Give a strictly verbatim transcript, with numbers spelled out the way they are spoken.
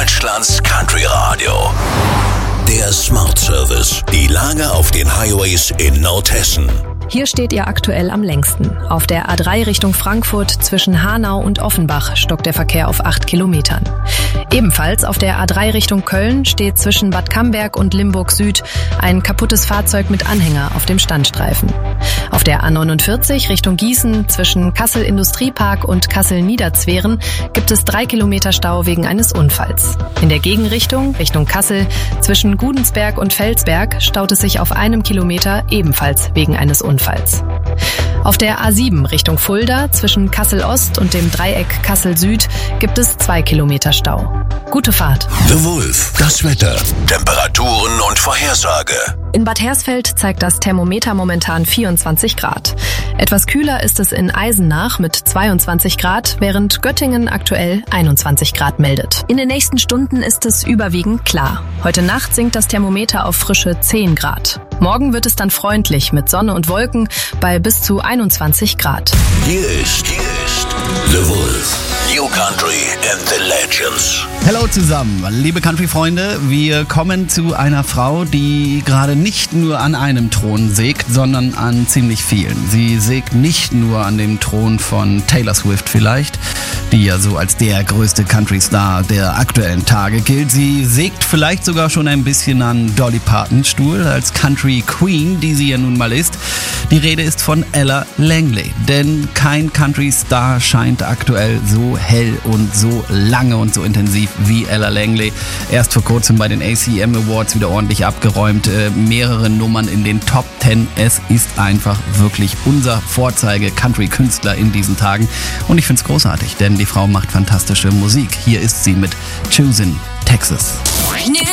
Deutschlands Country Radio. Der Smart Service. Die Lage auf den Highways in Nordhessen. Hier steht ihr aktuell am längsten. Auf der A drei Richtung Frankfurt zwischen Hanau und Offenbach stockt der Verkehr auf acht Kilometern. Ebenfalls auf der A drei Richtung Köln steht zwischen Bad Camberg und Limburg Süd ein kaputtes Fahrzeug mit Anhänger auf dem Standstreifen. Auf der A neunundvierzig Richtung Gießen zwischen Kassel Industriepark und Kassel Niederzweren gibt es drei Kilometer Stau wegen eines Unfalls. In der Gegenrichtung, Richtung Kassel, zwischen Gudensberg und Felsberg staut es sich auf einem Kilometer ebenfalls wegen eines Unfalls. Auf der A sieben Richtung Fulda zwischen Kassel Ost und dem Dreieck Kassel Süd gibt es zwei Kilometer Stau. Gute Fahrt. The Wolf, das Wetter, Temperaturen und Vorhersage. In Bad Hersfeld zeigt das Thermometer momentan vierundzwanzig Grad. Etwas kühler ist es in Eisenach mit zweiundzwanzig Grad, während Göttingen aktuell einundzwanzig Grad meldet. In den nächsten Stunden ist es überwiegend klar. Heute Nacht sinkt das Thermometer auf frische zehn Grad. Morgen wird es dann freundlich mit Sonne und Wolken bei bis zu einundzwanzig Grad. Hier ist, hier ist The Wolf. New Country and the Legends. Hallo zusammen, liebe Country-Freunde. Wir kommen zu einer Frau, die gerade nicht nur an einem Thron sägt, sondern an ziemlich vielen. Sie sägt nicht nur an dem Thron von Taylor Swift vielleicht, die ja so als der größte Country-Star der aktuellen Tage gilt. Sie sägt vielleicht sogar schon ein bisschen an Dolly Partons Stuhl als Country-Queen, die sie ja nun mal ist. Die Rede ist von Ella Langley, denn kein Country-Star scheint aktuell so hell und so lange und so intensiv wie Ella Langley. Erst vor kurzem bei den A C M Awards wieder ordentlich abgeräumt, äh, mehrere Nummern in den Top Ten. Es ist einfach wirklich unser Vorzeige-Country-Künstler in diesen Tagen und ich finde es großartig, denn die Frau macht fantastische Musik. Hier ist sie mit Choosing Texas.